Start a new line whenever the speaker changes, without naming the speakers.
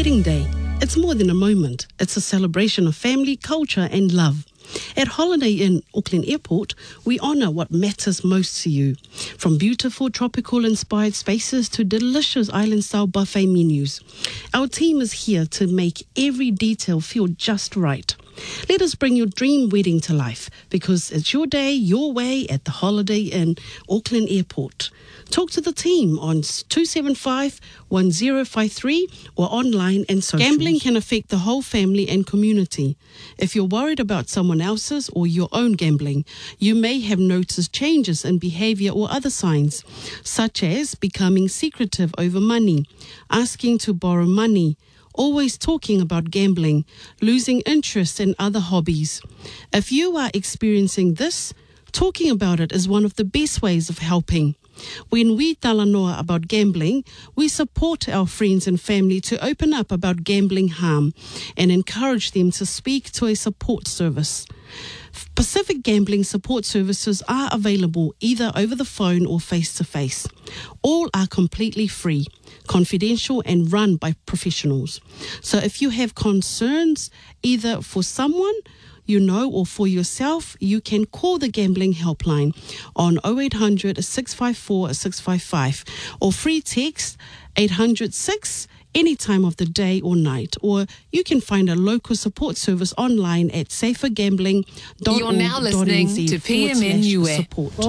wedding day. It's more than a moment. It's a celebration of family, culture and love. At Holiday Inn Auckland Airport, we honour what matters most to you. From beautiful tropical-inspired spaces to delicious island-style buffet menus. Our team is here to make every detail feel just right. Let us bring your dream wedding to life, because it's your day, your way at the Holiday Inn Auckland Airport. Talk to the team on 275-1053 or online and socials. Gambling can affect the whole family and community. If you're worried about someone else's or your own gambling, you may have noticed changes in behaviour or other signs, such as becoming secretive over money, asking to borrow money, always talking about gambling, losing interest in other hobbies. If you are experiencing this, talking about it is one of the best ways of helping. When we talanoa about gambling, we support our friends and family to open up about gambling harm and encourage them to speak to a support service. Pacific Gambling Support Services are available either over the phone or face-to-face. All are completely free, confidential and run by professionals. So if you have concerns either for someone you know or for yourself, you can call the Gambling Helpline on 0800 654 655 or free text 806 any time of the day or night, or you can find a local support service online at safergambling.org.nz.
You're now listening to PMN Niue.
Support.